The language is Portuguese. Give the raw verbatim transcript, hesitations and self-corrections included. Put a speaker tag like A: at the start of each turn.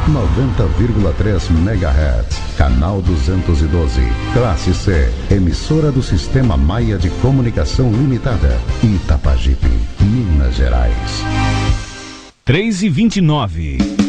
A: noventa vírgula três megahertz, canal duzentos e doze, classe C, emissora do Sistema Maia de Comunicação Limitada, Itapajipe, Minas Gerais.
B: três e vinte e nove.